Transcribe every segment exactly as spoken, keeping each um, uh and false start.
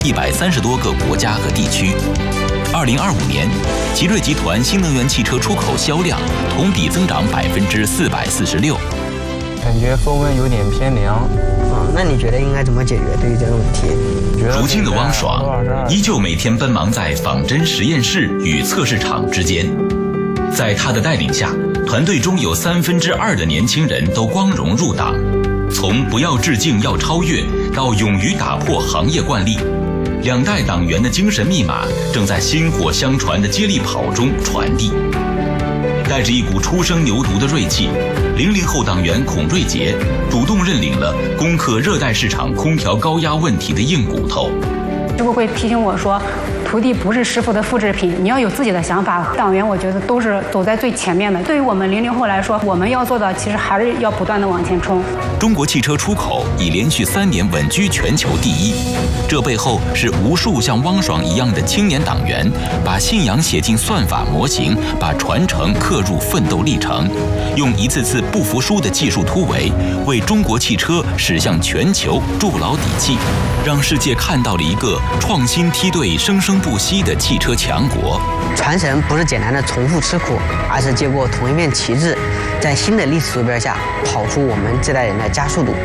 一百三十多个国家和地区。二零二五年，奇瑞集团新能源汽车出口销量同比增长百分之四百四十六。 感觉风温有点偏凉。 啊，那你觉得应该怎么解决对于这个问题？ 如今的汪爽依旧每天奔忙在仿真实验室与测试场之间，在他的带领下，团队中有三分之二的年轻人都光荣入党。从不要致敬要超越到勇于打破行业惯例，两代党员的精神密码正在薪火相传的接力跑中传递。带着一股初生牛犊的锐气，零零后党员孔瑞杰主动认领了攻克热带市场空调高压问题的硬骨头。 师傅会提醒我说，徒弟不是师傅的复制品，你要有自己的想法。党员我觉得都是走在最前面的。对于我们零零后来说，我们要做的其实还是要不断的往前冲。 中国汽车出口已连续三年稳居全球第一，这背后是无数像汪爽一样的青年党员，把信仰写进算法模型，把传承刻入奋斗历程，用一次次不服输的技术突围，为中国汽车驶向全球筑牢底气，让世界看到了一个创新梯队生生不息的汽车强国。 传承不是简单的重复吃苦，而是接过同一面旗帜，在新的历史坐标下跑出我们这代人的加速度。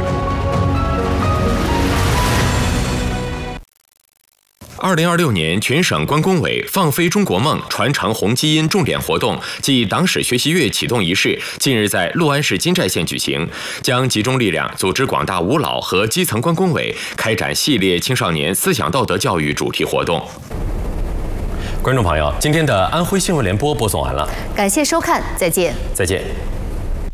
二零二六年全省关工委放飞中国梦，传承红基因重点活动暨党史学习月启动仪式近日在六安市金寨县举行，将集中力量组织广大五老和基层关工委开展系列青少年思想道德教育主题活动。观众朋友，今天的安徽新闻联播播送完了， 感谢收看，再见， 再见。